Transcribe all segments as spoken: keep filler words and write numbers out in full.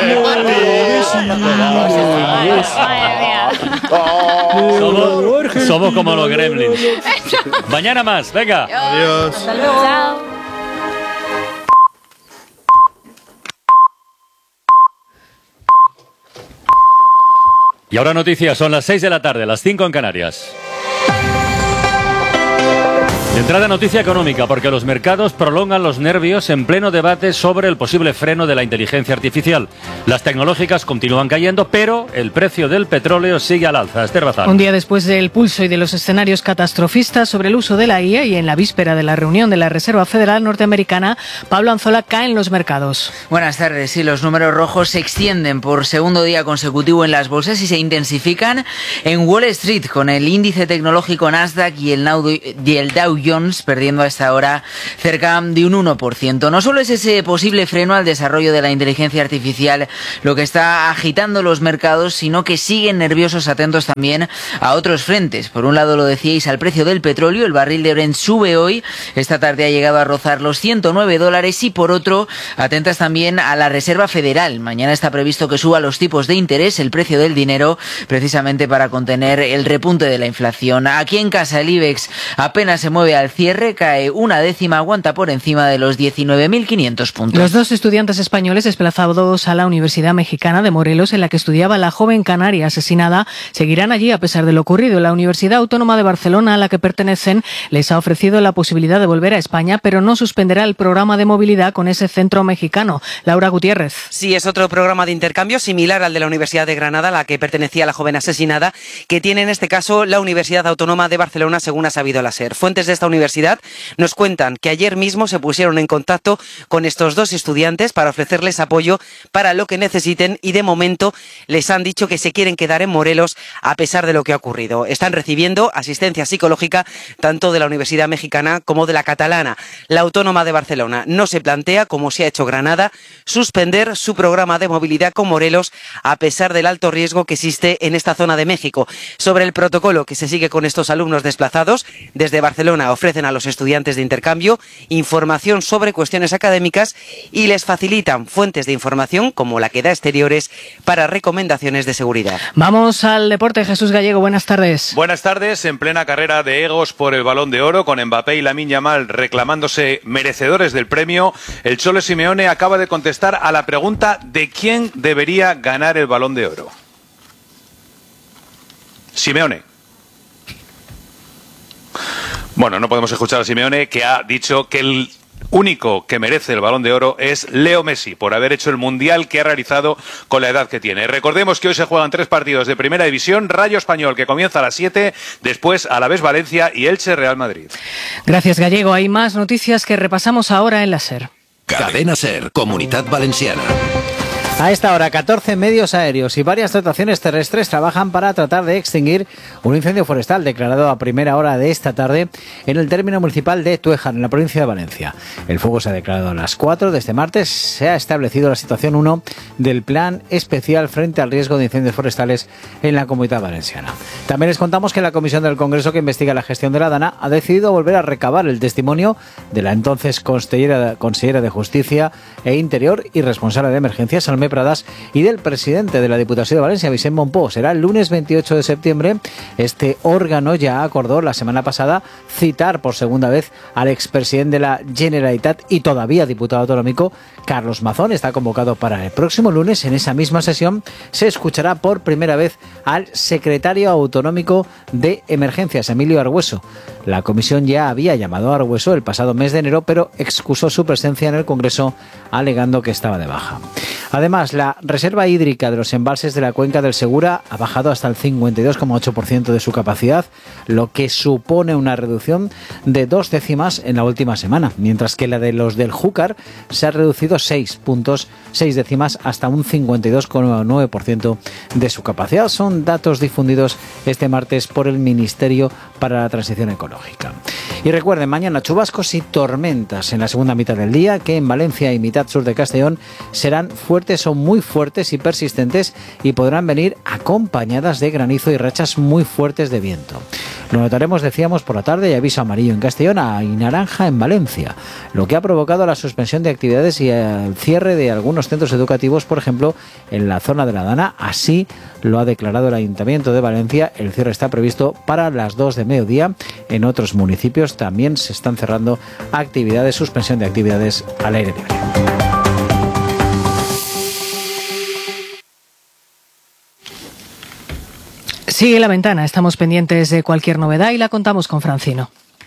Somos, somos como los gremlins. Mañana más, venga. Adiós. Hasta luego. Chao. Y ahora noticias, son las seis de la tarde, las cinco en Canarias. De entrada, noticia económica, porque los mercados prolongan los nervios en pleno debate sobre el posible freno de la inteligencia artificial. Las tecnológicas continúan cayendo, pero el precio del petróleo sigue al alza. Esther Bazán. Un día después del pulso y de los escenarios catastrofistas sobre el uso de la I A y en la víspera de la reunión de la Reserva Federal Norteamericana, Pablo Anzola cae en los mercados. Buenas tardes. Sí, los números rojos se extienden por segundo día consecutivo en las bolsas y se intensifican en Wall Street, con el índice tecnológico Nasdaq y el Dow Jones perdiendo a esta hora cerca de un uno por ciento. No solo es ese posible freno al desarrollo de la inteligencia artificial lo que está agitando los mercados, sino que siguen nerviosos atentos también a otros frentes. Por un lado, lo decíais, al precio del petróleo. El barril de Brent sube hoy. Esta tarde ha llegado a rozar los ciento nueve dólares. Y por otro, atentas también a la Reserva Federal. Mañana está previsto que suba los tipos de interés, el precio del dinero, precisamente para contener el repunte de la inflación. Aquí en casa el IBEX apenas se mueve al cierre, cae una décima, aguanta por encima de los diecinueve mil quinientos puntos. Los dos estudiantes españoles desplazados a la Universidad Mexicana de Morelos, en la que estudiaba la joven canaria asesinada, seguirán allí a pesar de lo ocurrido. La Universidad Autónoma de Barcelona, a la que pertenecen, les ha ofrecido la posibilidad de volver a España, pero no suspenderá el programa de movilidad con ese centro mexicano. Laura Gutiérrez. Sí, es otro programa de intercambio similar al de la Universidad de Granada, a la que pertenecía la joven asesinada, que tiene en este caso la Universidad Autónoma de Barcelona, según ha sabido la SER. Fuentes de esta universidad nos cuentan que ayer mismo se pusieron en contacto con estos dos estudiantes para ofrecerles apoyo para lo que necesiten y de momento les han dicho que se quieren quedar en Morelos a pesar de lo que ha ocurrido. Están recibiendo asistencia psicológica tanto de la Universidad Mexicana como de la catalana. La Autónoma de Barcelona no se plantea, como se ha hecho Granada, suspender su programa de movilidad con Morelos a pesar del alto riesgo que existe en esta zona de México. Sobre el protocolo que se sigue con estos alumnos desplazados, desde Barcelona ofrecen a los estudiantes de intercambio información sobre cuestiones académicas y les facilitan fuentes de información como la que da Exteriores para recomendaciones de seguridad. Vamos al deporte. Jesús Gallego, buenas tardes. Buenas tardes. En plena carrera de egos por el Balón de Oro, con Mbappé y Lamine Yamal reclamándose merecedores del premio, el Cholo Simeone acaba de contestar a la pregunta de quién debería ganar el Balón de Oro. Simeone. Bueno, no podemos escuchar a Simeone, que ha dicho que el único que merece el Balón de Oro es Leo Messi, por haber hecho el Mundial que ha realizado con la edad que tiene. Recordemos que hoy se juegan tres partidos de Primera División: Rayo Español, que comienza a las siete, después Alavés Valencia y Elche Real Madrid. Gracias, Gallego. Hay más noticias que repasamos ahora en la SER. Cadena SER, Comunidad Valenciana. A esta hora, catorce medios aéreos y varias dotaciones terrestres trabajan para tratar de extinguir un incendio forestal declarado a primera hora de esta tarde en el término municipal de Tuéjar, en la provincia de Valencia. El fuego se ha declarado a las cuatro de este martes. Se ha establecido la situación uno del Plan Especial frente al riesgo de incendios forestales en la Comunidad Valenciana. También les contamos que la comisión del Congreso que investiga la gestión de la DANA ha decidido volver a recabar el testimonio de la entonces consellera, consellera de Justicia e Interior y responsable de emergencias, Salmé Pradas, y del presidente de la Diputación de Valencia, Vicent Mompó. Será el lunes veintiocho de septiembre. Este órgano ya acordó la semana pasada citar por segunda vez al expresidente de la Generalitat y todavía diputado autonómico, Carlos Mazón. Está convocado para el próximo lunes. En esa misma sesión se escuchará por primera vez al secretario autonómico de Emergencias, Emilio Argüeso. La comisión ya había llamado a Argüeso el pasado mes de enero, pero excusó su presencia en el Congreso alegando que estaba de baja. Además, la reserva hídrica de los embalses de la cuenca del Segura ha bajado hasta el cincuenta y dos coma ocho por ciento de su capacidad, lo que supone una reducción de dos décimas en la última semana, mientras que la de los del Júcar se ha reducido seis puntos, seis décimas hasta un cincuenta y dos coma nueve por ciento de su capacidad. Son datos difundidos este martes por el Ministerio para la Transición Ecológica. Y recuerden, mañana chubascos y tormentas en la segunda mitad del día, que en Valencia y mitad sur de Castellón serán fuertes o muy fuertes y persistentes y podrán venir acompañadas de granizo y rachas muy fuertes de viento. Lo notaremos, decíamos, por la tarde y aviso amarillo en Castellón y naranja en Valencia, lo que ha provocado la suspensión de actividades y el cierre de algunos centros educativos, por ejemplo, en la zona de la Dana. Así lo ha declarado el Ayuntamiento de Valencia. El cierre está previsto para las dos de mediodía. En otros municipios también se están cerrando actividades, suspensión de actividades al aire libre. Sigue La Ventana, estamos pendientes de cualquier novedad y la contamos con Francino.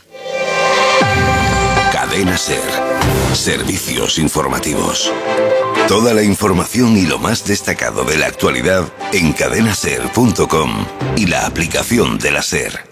Cadena SER. Servicios informativos. Toda la información y lo más destacado de la actualidad en cadena ser punto com y la aplicación de la SER.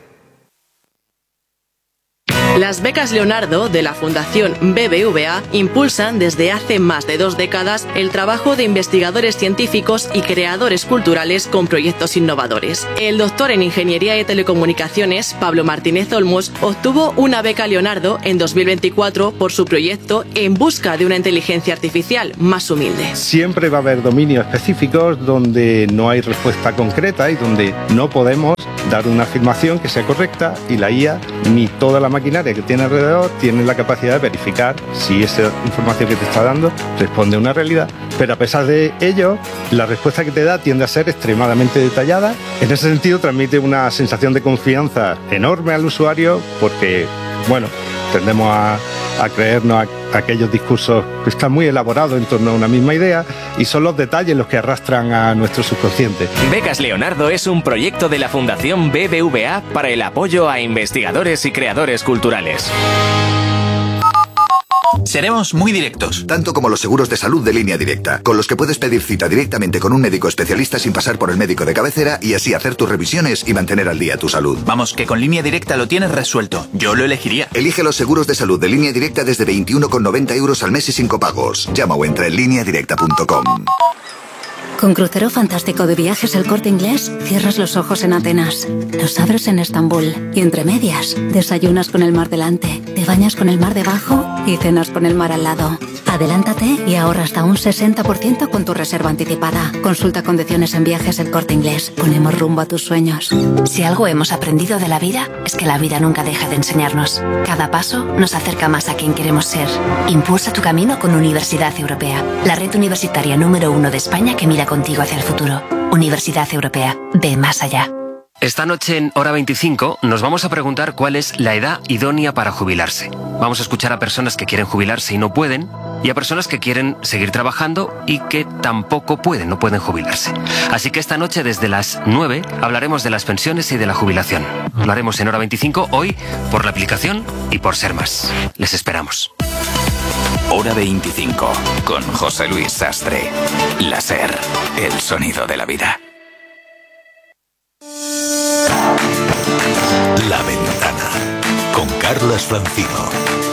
Las becas Leonardo de la Fundación B B V A impulsan desde hace más de dos décadas el trabajo de investigadores científicos y creadores culturales con proyectos innovadores. El doctor en Ingeniería de Telecomunicaciones, Pablo Martínez Olmos, obtuvo una beca Leonardo en dos mil veinticuatro por su proyecto En busca de una inteligencia artificial más humilde. Siempre va a haber dominios específicos donde no hay respuesta concreta y donde no podemos dar una afirmación que sea correcta, y la I A ni toda la maquinaria que tiene alrededor tiene la capacidad de verificar si esa información que te está dando responde a una realidad. Pero a pesar de ello, la respuesta que te da tiende a ser extremadamente detallada. En ese sentido, transmite una sensación de confianza enorme al usuario porque, bueno, tendemos a, a creernos a, a aquellos discursos que están muy elaborados en torno a una misma idea, y son los detalles los que arrastran a nuestro subconsciente. Becas Leonardo es un proyecto de la Fundación B B V A para el apoyo a investigadores y creadores culturales. Seremos muy directos. Tanto como los seguros de salud de Línea Directa, con los que puedes pedir cita directamente con un médico especialista sin pasar por el médico de cabecera y así hacer tus revisiones y mantener al día tu salud. Vamos, que con Línea Directa lo tienes resuelto. Yo lo elegiría. Elige los seguros de salud de Línea Directa desde veintiuno con noventa euros al mes y sin copagos. Llama o entra en línea directa punto com. Con Crucero Fantástico de Viajes El Corte Inglés, cierras los ojos en Atenas, los abres en Estambul y entre medias, desayunas con el mar delante, te bañas con el mar debajo y cenas con el mar al lado. Adelántate y ahorra hasta un sesenta por ciento con tu reserva anticipada. Consulta condiciones en Viajes El Corte Inglés. Ponemos rumbo a tus sueños. Si algo hemos aprendido de la vida, es que la vida nunca deja de enseñarnos. Cada paso nos acerca más a quien queremos ser. Impulsa tu camino con Universidad Europea, la red universitaria número uno de España que mira contigo hacia el futuro. Universidad Europea, ve más allá. Esta noche en Hora veinticinco nos vamos a preguntar cuál es la edad idónea para jubilarse. Vamos a escuchar a personas que quieren jubilarse y no pueden, y a personas que quieren seguir trabajando y que tampoco pueden, no pueden jubilarse. Así que esta noche desde las nueve hablaremos de las pensiones y de la jubilación. Lo haremos en Hora veinticinco hoy por la aplicación y por Ser Más. Les esperamos. Hora veinticinco con José Luis Sastre. La SER, el sonido de la vida. La Ventana con Carlas Francino.